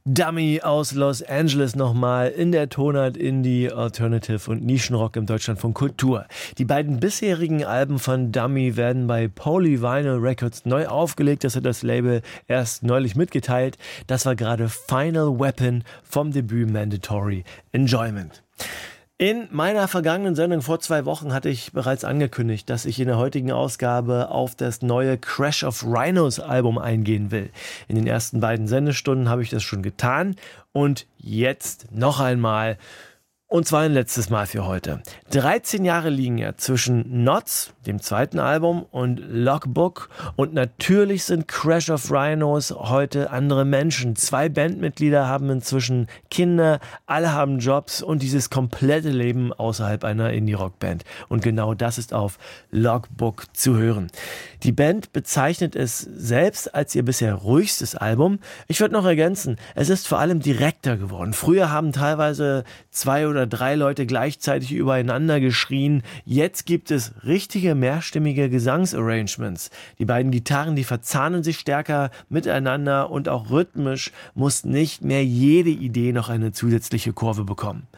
Dummy aus Los Angeles nochmal in der Tonart Indie, Alternative und Nischenrock im Deutschlandfunk Kultur. Die beiden bisherigen Alben von Dummy werden bei Polyvinyl Records neu aufgelegt. Das hat das Label erst neulich mitgeteilt. Das war gerade Final Weapon vom Debüt Mandatory Enjoyment. In meiner vergangenen Sendung vor 2 Wochen hatte ich bereits angekündigt, dass ich in der heutigen Ausgabe auf das neue Crash of Rhinos Album eingehen will. In den ersten beiden Sendestunden habe ich das schon getan und jetzt noch einmal. Und zwar ein letztes Mal für heute. 13 Jahre liegen ja zwischen Nods, dem zweiten Album, und Logbook. Und natürlich sind Crash of Rhinos heute andere Menschen. 2 Bandmitglieder haben inzwischen Kinder, alle haben Jobs und dieses komplette Leben außerhalb einer Indie-Rock-Band. Und genau das ist auf Logbook zu hören. Die Band bezeichnet es selbst als ihr bisher ruhigstes Album. Ich würde noch ergänzen, es ist vor allem direkter geworden. Früher haben teilweise 2 oder 3 Leute gleichzeitig übereinander geschrien. Jetzt gibt es richtige mehrstimmige Gesangsarrangements. Die beiden Gitarren, die verzahnen sich stärker miteinander und auch rhythmisch muss nicht mehr jede Idee noch eine zusätzliche Kurve bekommen.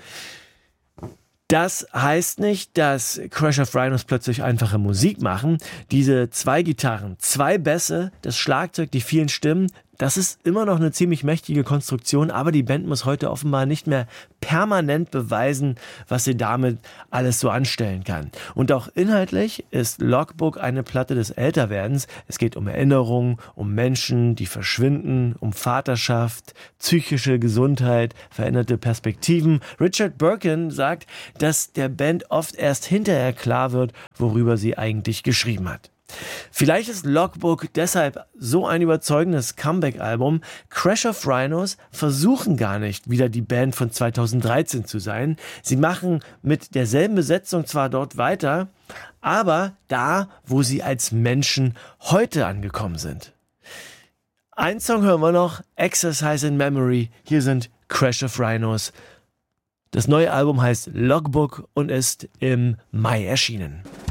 Das heißt nicht, dass Crash of Rhinos plötzlich einfache Musik machen. Diese 2 Gitarren, 2 Bässe, das Schlagzeug, die vielen Stimmen, das ist immer noch eine ziemlich mächtige Konstruktion, aber die Band muss heute offenbar nicht mehr permanent beweisen, was sie damit alles so anstellen kann. Und auch inhaltlich ist Logbook eine Platte des Älterwerdens. Es geht um Erinnerungen, um Menschen, die verschwinden, um Vaterschaft, psychische Gesundheit, veränderte Perspektiven. Richard Birkin sagt, dass der Band oft erst hinterher klar wird, worüber sie eigentlich geschrieben hat. Vielleicht ist Logbook deshalb so ein überzeugendes Comeback-Album. Crash of Rhinos versuchen gar nicht, wieder die Band von 2013 zu sein. Sie machen mit derselben Besetzung zwar dort weiter, aber da, wo sie als Menschen heute angekommen sind. Einen Song hören wir noch, Exercise in Memory. Hier sind Crash of Rhinos. Das neue Album heißt Logbook und ist im Mai erschienen.